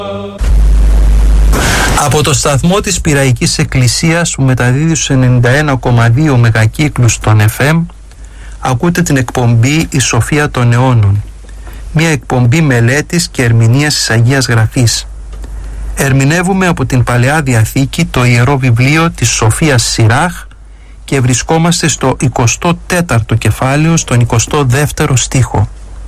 Από το σταθμό της Πειραϊκής Εκκλησίας που μεταδίδει στους 91,2 μεγακύκλους των FM ακούτε την εκπομπή «Η Σοφία των Αιώνων», μια εκπομπή μελέτης και ερμηνείας της Αγίας Γραφής. Ερμηνεύουμε από την Παλαιά Διαθήκη το Ιερό Βιβλίο της Σοφίας Σιράχ και βρισκόμαστε στο 24ο κεφάλαιο, στον 22ο στίχο.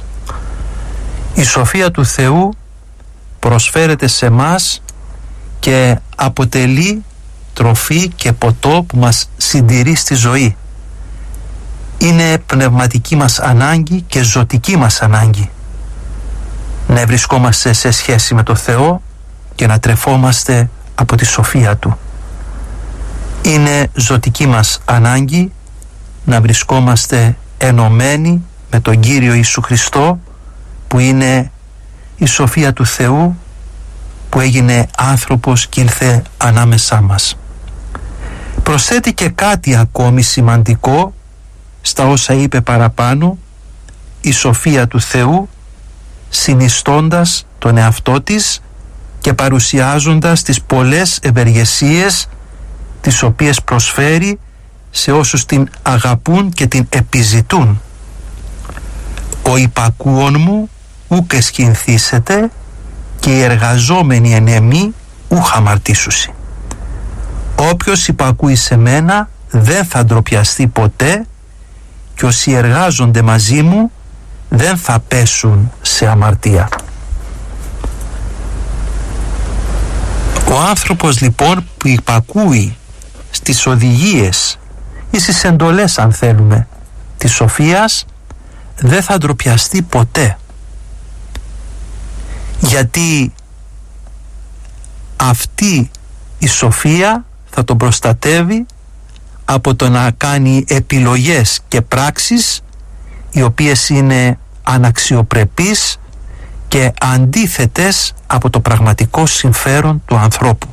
Η Σοφία του Θεού προσφέρεται σε μας και αποτελεί τροφή και ποτό που μας συντηρεί στη ζωή. Είναι πνευματική μας ανάγκη και ζωτική μας ανάγκη να βρισκόμαστε σε σχέση με το Θεό και να τρεφόμαστε από τη σοφία Του. Είναι ζωτική μας ανάγκη να βρισκόμαστε ενωμένοι με τον Κύριο Ιησού Χριστό, που είναι η σοφία του Θεού που έγινε άνθρωπος και ήλθε ανάμεσά μας. Προσθέτει και κάτι ακόμη σημαντικό στα όσα είπε παραπάνω, η σοφία του Θεού, συνιστώντας τον εαυτό της και παρουσιάζοντας τις πολλές ευεργεσίες τις οποίες προσφέρει σε όσους την αγαπούν και την επιζητούν. «Ο υπακούων μου ούκ εσχυνθήσετε και οι εργαζόμενοι εν εμή ούχ αμαρτήσουσι». Όποιος υπακούει σε μένα δεν θα ντροπιαστεί ποτέ και όσοι εργάζονται μαζί μου δεν θα πέσουν σε αμαρτία. Ο άνθρωπος λοιπόν που υπακούει στις οδηγίες ή στις εντολές, αν θέλουμε, της σοφίας, δεν θα ντροπιαστεί ποτέ, γιατί αυτή η σοφία θα τον προστατεύει από το να κάνει επιλογές και πράξεις οι οποίες είναι αναξιοπρεπείς και αντίθετες από το πραγματικό συμφέρον του ανθρώπου.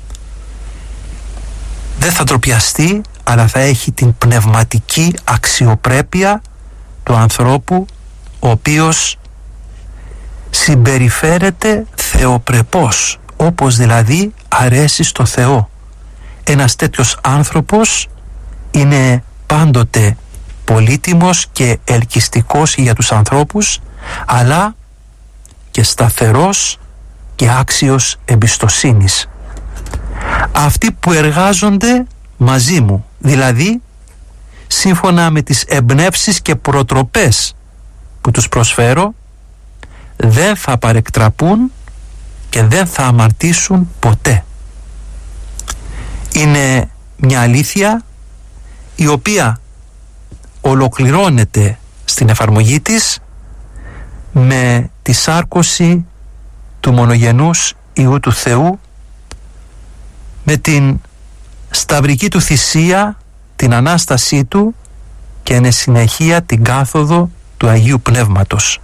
Δεν θα ντροπιαστεί, αλλά θα έχει την πνευματική αξιοπρέπεια του ανθρώπου, ο οποίος συμπεριφέρεται θεοπρεπώς, όπως δηλαδή αρέσει στο Θεό. Ένας τέτοιος άνθρωπος είναι πάντοτε πολύτιμος και ελκυστικός για τους ανθρώπους, αλλά και σταθερός και άξιος εμπιστοσύνης. Αυτοί που εργάζονται μαζί μου, δηλαδή σύμφωνα με τις εμπνεύσεις και προτροπές που τους προσφέρω, δεν θα παρεκτραπούν και δεν θα αμαρτήσουν ποτέ. Είναι μια αλήθεια η οποία ολοκληρώνεται στην εφαρμογή της με τη σάρκωση του μονογενούς Υιού του Θεού, με την σταυρική του θυσία, την Ανάστασή του και εν συνεχεία την κάθοδο του Αγίου Πνεύματος.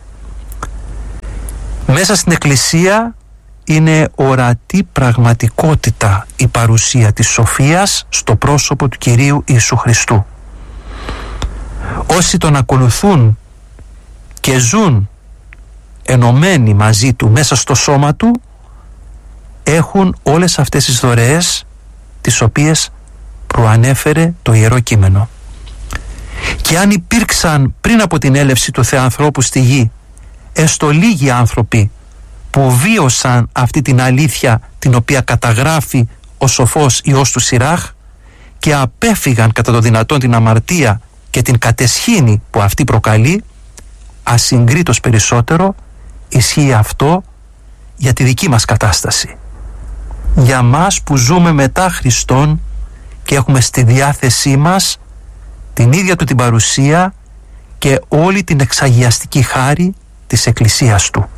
Μέσα στην Εκκλησία είναι ορατή πραγματικότητα η παρουσία της σοφίας στο πρόσωπο του Κυρίου Ιησού Χριστού. Όσοι τον ακολουθούν και ζουν ενωμένοι μαζί του μέσα στο σώμα του, έχουν όλες αυτές τις δωρεές τις οποίες προανέφερε το Ιερό Κείμενο. Και αν υπήρξαν πριν από την έλευση του Θεανθρώπου στη γη έστω λίγοι άνθρωποι που βίωσαν αυτή την αλήθεια την οποία καταγράφει ο σοφός Υιός του Σιράχ και απέφυγαν κατά το δυνατόν την αμαρτία και την κατεσχήνη που αυτή προκαλεί, ασυγκρίτως περισσότερο ισχύει αυτό για τη δική μας κατάσταση. Για μας που ζούμε μετά Χριστόν και έχουμε στη διάθεσή μας την ίδια του την παρουσία και όλη την εξαγιαστική χάρη της Εκκλησίας του.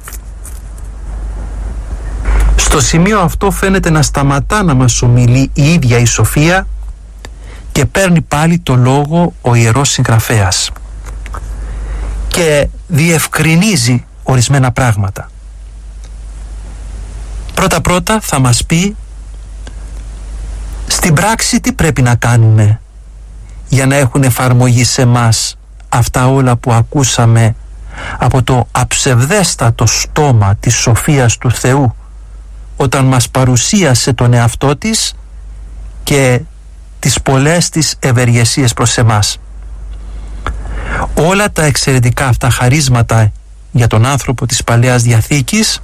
Στο σημείο αυτό φαίνεται να σταματά να μας ομιλεί η ίδια η σοφία και παίρνει πάλι το λόγο ο Ιερός Συγγραφέας και διευκρινίζει ορισμένα πράγματα. Πρώτα θα μας πει στην πράξη τι πρέπει να κάνουμε για να έχουν εφαρμογή σε μας αυτά όλα που ακούσαμε από το αψευδέστατο στόμα της σοφίας του Θεού, όταν μας παρουσίασε τον εαυτό της και τις πολλές της ευεργεσίες προς εμάς. Όλα τα εξαιρετικά αυτά χαρίσματα για τον άνθρωπο της Παλαιάς Διαθήκης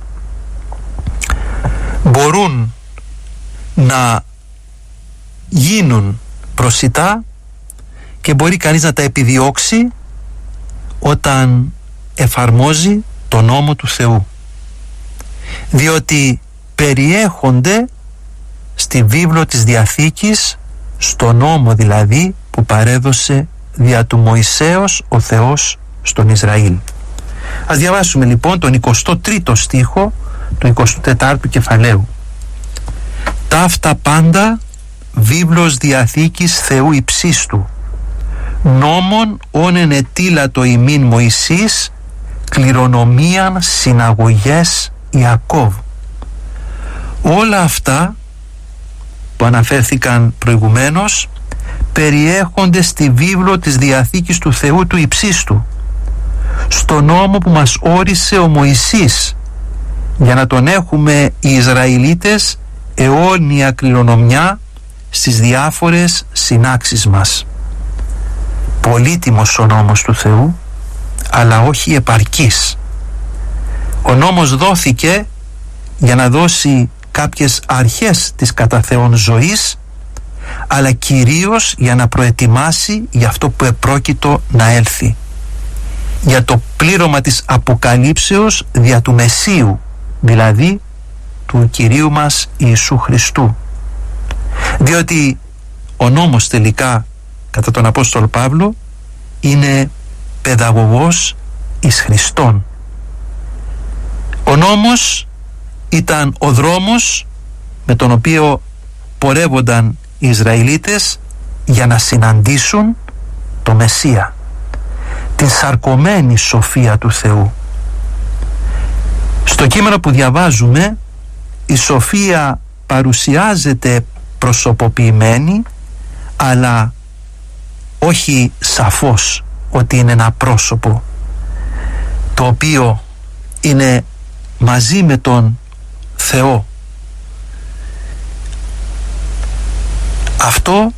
μπορούν να γίνουν προσιτά και μπορεί κανείς να τα επιδιώξει όταν εφαρμόζει τον νόμο του Θεού, διότι περιέχονται στη βίβλο της Διαθήκης, στο νόμο δηλαδή που παρέδωσε δια του Μωυσέως ο Θεός στον Ισραήλ. Ας διαβάσουμε λοιπόν τον 23ο στίχο του 24ου κεφαλαίου. «Ταύτα πάντα βίβλος Διαθήκης Θεού υψίστου, νόμον όν ενετήλατο ημίν Μωυσής, κληρονομίαν συναγωγές Ιακώβ». Όλα αυτά που αναφέρθηκαν προηγουμένως περιέχονται στη βίβλο της Διαθήκης του Θεού του υψίστου, στο νόμο που μας όρισε ο Μωυσής, για να τον έχουμε οι Ισραηλίτες αιώνια κληρονομιά στις διάφορες συνάξεις μας. Πολύτιμος ο νόμος του Θεού, αλλά όχι επαρκής. Ο νόμος δόθηκε για να δώσει κάποιες αρχές της κατά Θεόν ζωής, αλλά κυρίως για να προετοιμάσει για αυτό που επρόκειτο να έλθει, για το πλήρωμα της Αποκαλύψεως δια του Μεσσίου, δηλαδή του Κυρίου μας Ιησού Χριστού. Διότι ο νόμος τελικά, κατά τον Απόστολο Παύλο, είναι παιδαγωγός εις Χριστόν. Ο νόμος ήταν ο δρόμος με τον οποίο πορεύονταν οι Ισραηλίτες για να συναντήσουν το Μεσσία, την σαρκωμένη σοφία του Θεού. Στο κείμενο που διαβάζουμε, η σοφία παρουσιάζεται προσωποποιημένη, αλλά όχι σαφώς ότι είναι ένα πρόσωπο το οποίο είναι μαζί με τον Θεό. Αυτό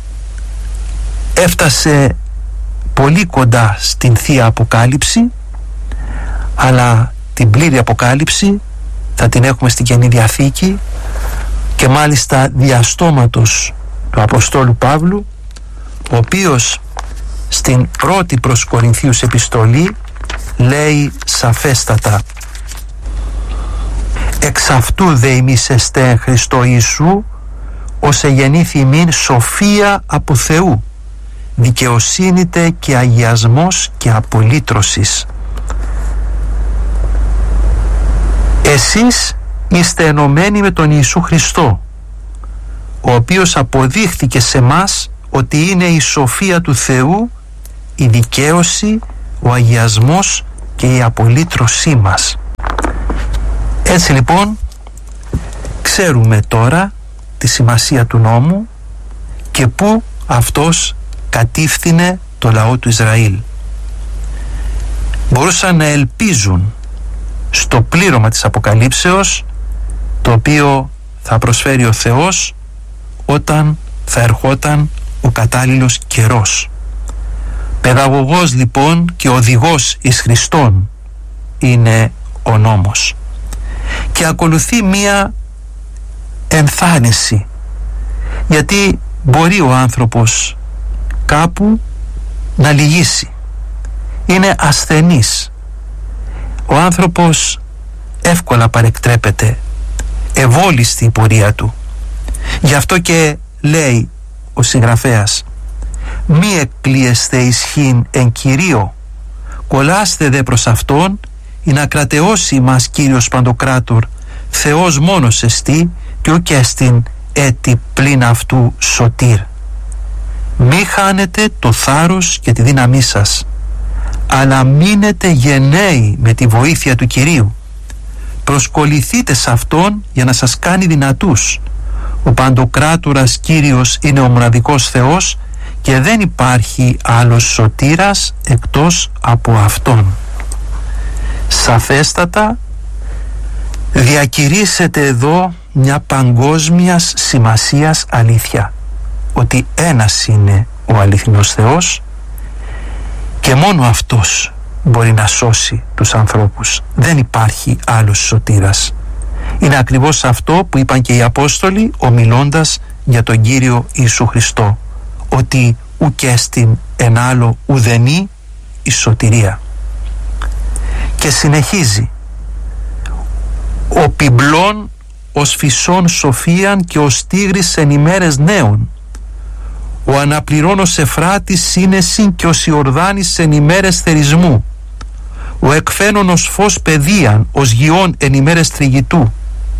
έφτασε πολύ κοντά στην Θεία Αποκάλυψη, αλλά την πλήρη Αποκάλυψη θα την έχουμε στην Καινή Διαθήκη, και μάλιστα διαστόματος του Αποστόλου Παύλου, ο οποίος στην πρώτη προς Κορινθίους επιστολή λέει σαφέστατα: «Εξ αυτού δε ημείς εστέ εν Χριστώ Ιησού, ως εγεννήθη ημίν σοφία από Θεού, δικαιοσύνητε και αγιασμός και απολύτρωσης». Εσείς είστε ενωμένοι με τον Ιησού Χριστό, ο οποίος αποδείχθηκε σε μας ότι είναι η σοφία του Θεού, η δικαίωση, ο αγιασμός και η απολύτρωσή μας. Έτσι λοιπόν ξέρουμε τώρα τη σημασία του νόμου και πού αυτός κατήφθηνε το λαό του Ισραήλ. Μπορούσαν να ελπίζουν στο πλήρωμα της Αποκαλύψεως, το οποίο θα προσφέρει ο Θεός όταν θα ερχόταν ο κατάλληλος καιρός. Παιδαγωγός λοιπόν και οδηγός εις Χριστόν είναι ο νόμος. Και ακολουθεί μία ενθάρρυνση, γιατί μπορεί ο άνθρωπος κάπου να λυγίσει, είναι ασθενής, ο άνθρωπος εύκολα παρεκτρέπεται, ευόλιστη η πορεία του. Γι' αυτό και λέει ο συγγραφέας: «Μη εκκλείεστε ισχύν εν Κυρίω, κολλάστε δε προς Αυτόν, ή να κρατεώσει μας Κύριος Παντοκράτορ, Θεός μόνος εστί, και ουκ έστιν έτη πλην αυτού σωτήρ. Μη χάνετε το θάρρος και τη δύναμή σας, αλλά μείνετε γενναίοι με τη βοήθεια του Κυρίου. Προσκοληθείτε σε Αυτόν για να σας κάνει δυνατούς. Ο Παντοκράτορας Κύριος είναι ο μοναδικός Θεός και δεν υπάρχει άλλος σωτήρας εκτός από Αυτόν». Σαφέστατα Διακηρύσσεται εδώ μια παγκόσμιας σημασίας αλήθεια, ότι ένας είναι ο αληθινός Θεός και μόνο Αυτός μπορεί να σώσει τους ανθρώπους. Δεν υπάρχει άλλος σωτήρας. Είναι ακριβώς αυτό που είπαν και οι Απόστολοι ομιλώντας για τον Κύριο Ιησού Χριστό, ότι ουκ έστιν εν άλλο ουδενή η σωτηρία. Και συνεχίζει: ο πιμπλών ως φυσών σοφίαν και ως τίγρης εν ημέρες νέων, ο αναπληρώνος Εφράτης σύνεσιν και ως Ιορδάνης εν ημέρες θερισμού, ο εκφαίνων ως φως παιδείαν ως γιών εν ημέρες τριγητού.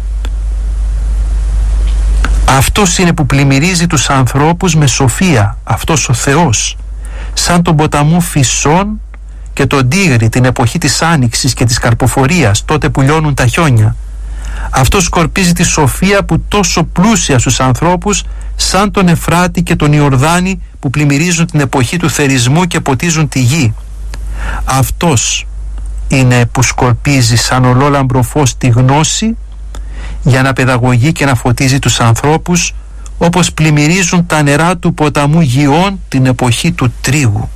Αυτός είναι που πλημμυρίζει τους ανθρώπους με σοφία, αυτός ο Θεός, σαν τον ποταμού Φυσών και τον Τίγρη την εποχή της Άνοιξης και της Καρποφορίας, τότε που λιώνουν τα χιόνια. Αυτός σκορπίζει τη σοφία που τόσο πλούσια στους ανθρώπους, σαν τον Εφράτη και τον Ιορδάνη που πλημμυρίζουν την εποχή του θερισμού και ποτίζουν τη γη. Αυτός είναι που σκορπίζει σαν ολόλαμπρο φως τη γνώση για να παιδαγωγεί και να φωτίζει τους ανθρώπους, όπως πλημμυρίζουν τα νερά του ποταμού Γιών την εποχή του τρίγου.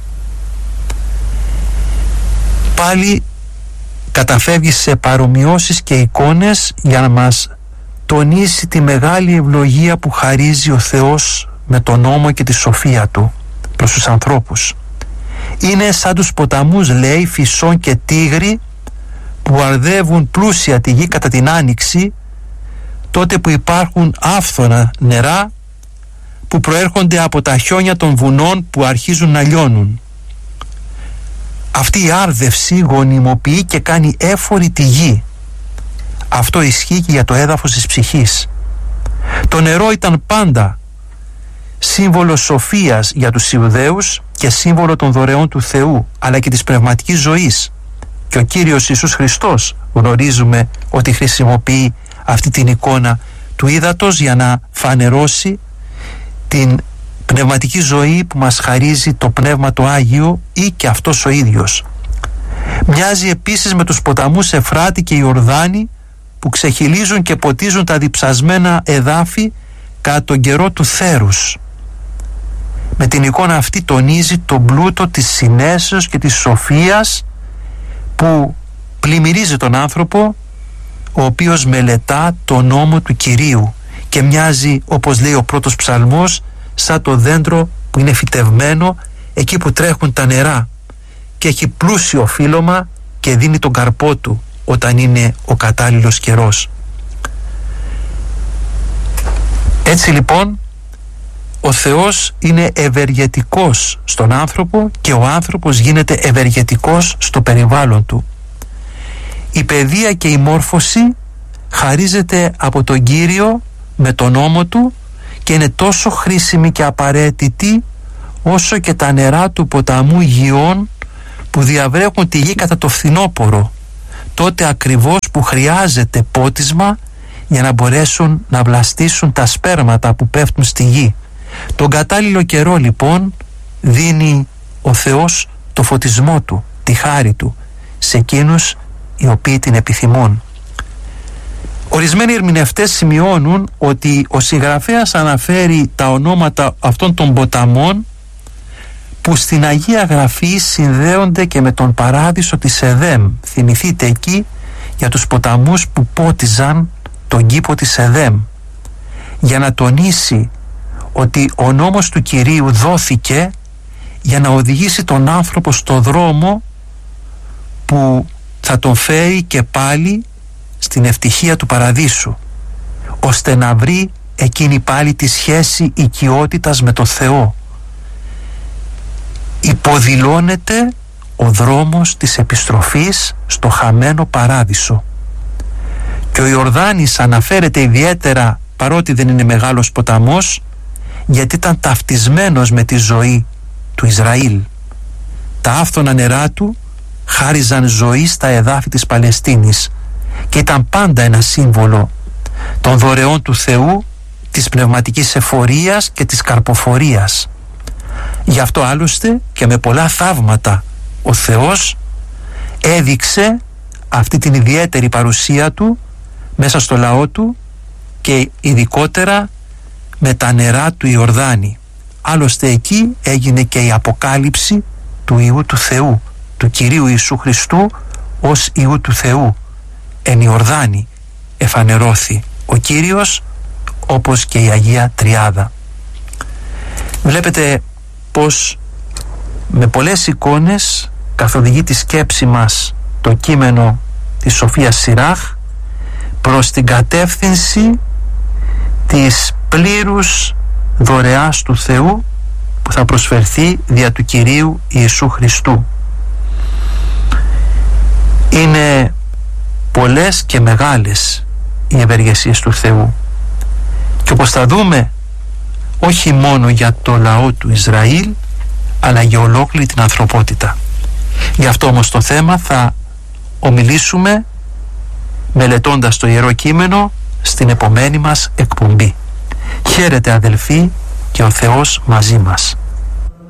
Πάλι καταφεύγει σε παρομοιώσεις και εικόνες για να μας τονίσει τη μεγάλη ευλογία που χαρίζει ο Θεός με τον νόμο και τη σοφία Του προς τους ανθρώπους. Είναι σαν τους ποταμούς, λέει, Φυσών και Τίγρη που αρδεύουν πλούσια τη γη κατά την Άνοιξη, τότε που υπάρχουν άφθονα νερά που προέρχονται από τα χιόνια των βουνών που αρχίζουν να λιώνουν. Αυτή η άρδευση γονιμοποιεί και κάνει έφορη τη γη. Αυτό ισχύει και για το έδαφος της ψυχής. Το νερό ήταν πάντα σύμβολο σοφίας για τους Ιουδαίους και σύμβολο των δωρεών του Θεού, αλλά και της πνευματικής ζωής. Και ο Κύριος Ιησούς Χριστός γνωρίζουμε ότι χρησιμοποιεί αυτή την εικόνα του ύδατος για να φανερώσει την πνευματική ζωή που μας χαρίζει το Πνεύμα το Άγιο ή και αυτός ο ίδιος. Μοιάζει επίσης με τους ποταμούς Εφράτη και Ιορδάνη που ξεχυλίζουν και ποτίζουν τα διψασμένα εδάφη κατά τον καιρό του θέρους. Με την εικόνα αυτή τονίζει τον πλούτο της συνέσεως και της σοφίας που πλημμυρίζει τον άνθρωπο, ο οποίος μελετά το νόμο του Κυρίου και μοιάζει, όπως λέει ο πρώτος ψαλμός, σαν το δέντρο που είναι φυτευμένο εκεί που τρέχουν τα νερά και έχει πλούσιο φύλλωμα και δίνει τον καρπό του όταν είναι ο κατάλληλος καιρός. Έτσι λοιπόν ο Θεός είναι ευεργετικός στον άνθρωπο και ο άνθρωπος γίνεται ευεργετικός στο περιβάλλον του. Η παιδεία και η μόρφωση χαρίζεται από τον Κύριο με τον νόμο Του και είναι τόσο χρήσιμη και απαραίτητη όσο και τα νερά του ποταμού Γιών που διαβρέχουν τη γη κατά το φθινόπωρο, τότε ακριβώς που χρειάζεται πότισμα για να μπορέσουν να βλαστήσουν τα σπέρματα που πέφτουν στη γη. Τον κατάλληλο καιρό λοιπόν δίνει ο Θεός το φωτισμό Του, τη χάρη Του σε εκείνους οι οποίοι την επιθυμούν. Ορισμένοι ερμηνευτές σημειώνουν ότι ο συγγραφέας αναφέρει τα ονόματα αυτών των ποταμών που στην Αγία Γραφή συνδέονται και με τον παράδεισο της Εδέμ. Θυμηθείτε εκεί για τους ποταμούς που πότιζαν τον κήπο της Εδέμ, για να τονίσει ότι ο νόμος του Κυρίου δόθηκε για να οδηγήσει τον άνθρωπο στο δρόμο που θα τον φέρει και πάλι στην ευτυχία του παραδείσου, ώστε να βρει εκείνη πάλι τη σχέση οικειότητας με το Θεό. Υποδηλώνεται ο δρόμος της επιστροφής στο χαμένο παράδεισο. Και ο Ιορδάνης αναφέρεται ιδιαίτερα, παρότι δεν είναι μεγάλος ποταμός, γιατί ήταν ταυτισμένος με τη ζωή του Ισραήλ. Τα άφθονα νερά του χάριζαν ζωή στα εδάφη της Παλαιστίνης και ήταν πάντα ένα σύμβολο των δωρεών του Θεού, της πνευματικής εφορίας και της καρποφορίας. Γι' αυτό άλλωστε και με πολλά θαύματα ο Θεός έδειξε αυτή την ιδιαίτερη παρουσία Του μέσα στο λαό του και ειδικότερα με τα νερά του Ιορδάνη. Άλλωστε εκεί έγινε και η αποκάλυψη του Υιού του Θεού, του Κυρίου Ιησού Χριστού ως Υιού του Θεού. Εν Ιορδάνη εφανερώθη ο Κύριος, όπως και η Αγία Τριάδα. Βλέπετε πως με πολλές εικόνες καθοδηγεί τη σκέψη μας το κείμενο της Σοφίας Σιράχ προς την κατεύθυνση της πλήρους δωρεάς του Θεού που θα προσφερθεί δια του Κυρίου Ιησού Χριστού. Είναι πολλές και μεγάλες οι ευεργεσίες του Θεού, και όπως θα δούμε, όχι μόνο για το λαό του Ισραήλ, αλλά για ολόκληρη την ανθρωπότητα. Γι' αυτό όμως το θέμα θα ομιλήσουμε μελετώντας το Ιερό Κείμενο στην επομένη μας εκπομπή. Χαίρετε αδελφοί, και ο Θεός μαζί μας.